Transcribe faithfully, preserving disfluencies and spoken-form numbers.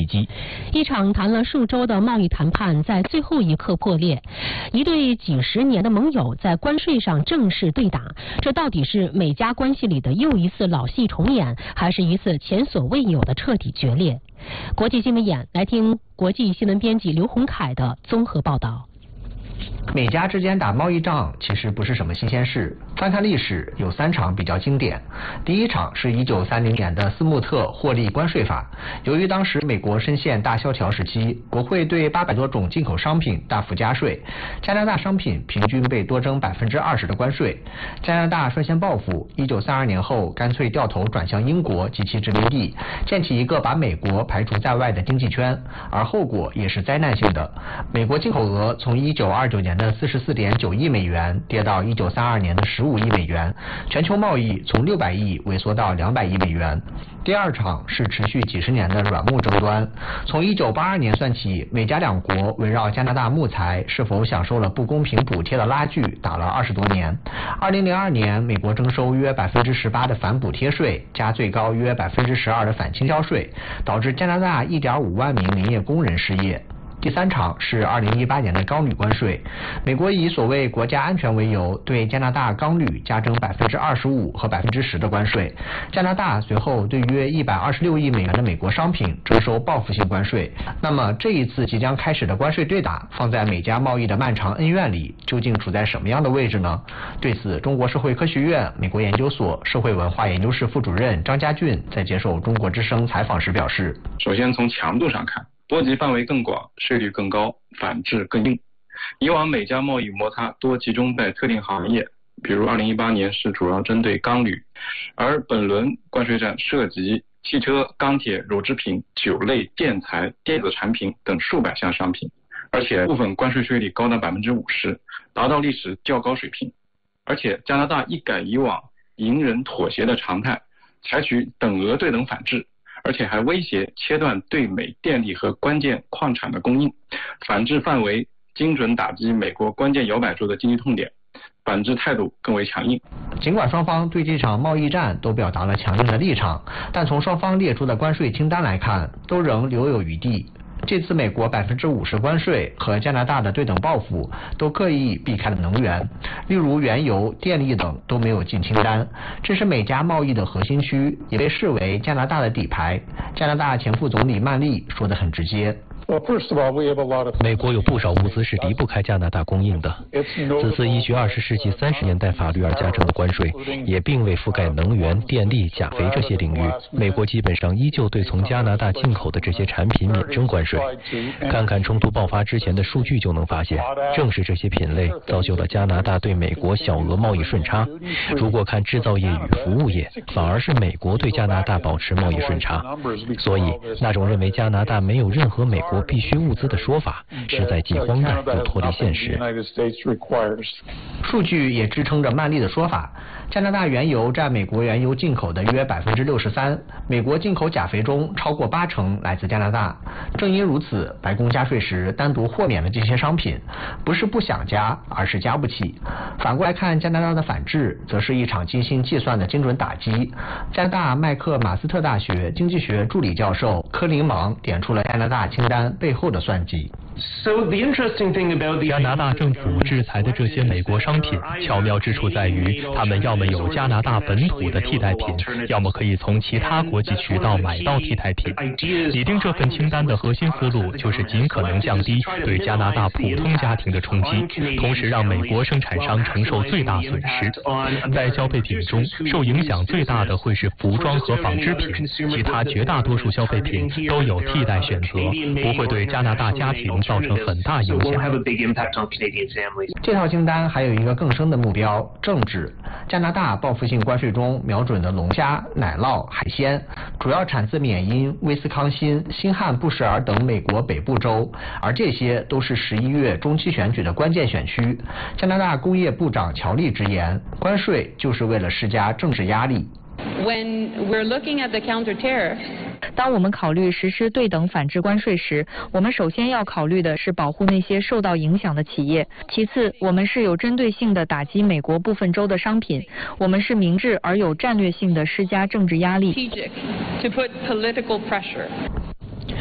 机。 一场谈了数周的贸易谈判在最后一刻破裂，一对几十年的盟友在关税上正式对打，这到底是美加关系里的又一次老戏重演，还是一次前所未有的彻底决裂？国际新闻眼，来听国际新闻编辑刘洪凯的综合报道。 美加之间打贸易仗其实不是什么新鲜事，翻看历史有三场比较经典。第一场是一九三零年的斯穆特获利关税法，由于当时美国深陷大萧条时期，国会对八百多种进口商品大幅加税，加拿大商品平均被多征百分之二十的关税。加拿大率先报复，一九三二年后干脆掉头转向英国及其殖民地，建起一个把美国排除在外的经济圈，而后果也是灾难性的。美国进口额从一九二九年的四十四点九亿美元跌到一九三二年的十五亿美元，全球贸易从六百亿萎缩到两百亿美元。第二场是持续几十年的软木争端，从一九八二年算起，美加两国围绕加拿大木材是否享受了不公平补贴的拉锯打了二十多年。二零零二年，美国征收约百分之十八的反补贴税，加最高约百分之十二的反倾销税，导致加拿大一点五万名林业工人失业。第三场是二零一八年的钢铝关税，美国以所谓国家安全为由，对加拿大钢铝加征百分之二十五和百分之十的关税。加拿大随后对约一百二十六亿美元的美国商品征收报复性关税。那么这一次即将开始的关税对打，放在美加贸易的漫长恩怨里，究竟处在什么样的位置呢？对此，中国社会科学院美国研究所社会文化研究室副主任张家俊在接受中国之声采访时表示： 首先从强度上看，波及范围更广，税率更高，反制更硬。以往美加贸易摩擦多集中在特定行业，比如二零一八年是主要针对钢铝，而本轮关税战涉及汽车、钢铁、乳制品、酒类、建材、电子产品等数百项商品，而且部分关税税率高达百分之五十，达到历史较高水平。而且加拿大一改以往隐忍妥协的常态，采取等额对等反制，而且还威胁切断对美电力和关键矿产的供应，反制范围精准打击美国关键摇摆州的经济痛点，反制态度更为强硬。 尽管双方对这场贸易战都表达了强硬的立场，但从双方列出的关税清单来看，都仍留有余地。这次美国百分之五十关税和加拿大的对等报复都刻意避开了能源，例如原油、电力等都没有进清单。这是美加贸易的核心区，也被视为加拿大的底牌。加拿大前副总理曼利说得很直接。 美国有不少物资是离不开加拿大供应的。此次依据二十世纪三十年代法律而加征的关税，也并未覆盖能源、电力、钾肥这些领域。美国基本上依旧对从加拿大进口的这些产品免征关税。看看冲突爆发之前的数据就能发现，正是这些品类造就了加拿大对美国小额贸易顺差。如果看制造业与服务业，反而是美国对加拿大保持贸易顺差。所以，那种认为加拿大没有任何美国必需物资的说法，实在既荒诞又脱离现实。 数据也支撑着曼利的说法，加拿大原油占美国原油进口的约百分之六十三，美国进口钾肥中超过八成来自加拿大。正因如此，白宫加税时单独豁免了这些商品，不是不想加，而是加不起。反过来看加拿大的反制，则是一场精心计算的精准打击。加拿大麦克马斯特大学经济学助理教授科林芒点出了加拿大清单背后的算计。 加拿大政府制裁的这些美国商品，巧妙之处在于，他们要么有加拿大本土的替代品，要么可以从其他国际渠道买到替代品。拟定这份清单的核心思路，就是尽可能降低对加拿大普通家庭的冲击，同时让美国生产商承受最大损失。在消费品中，受影响最大的会是服装和纺织品，其他绝大多数消费品都有替代选择，不会对加拿大家庭造成很大影响。 这套清单还有一个更深的目标，政治。加拿大报复性关税中瞄准的龙虾、奶酪、海鲜，主要产自缅因、威斯康辛、新罕布什尔等美国北部州，而这些都是十一月中期选举的关键选区。加拿大工业部长乔利直言，关税就是为了施加政治压力。 When we're looking at the counter tariffs, 当我们考虑实施对等反制关税时，我们首先要考虑的是保护那些受到影响的企业，其次我们是有针对性的打击美国部分州的商品，我们是明智而有战略性的施加政治压力。 to put political pressure.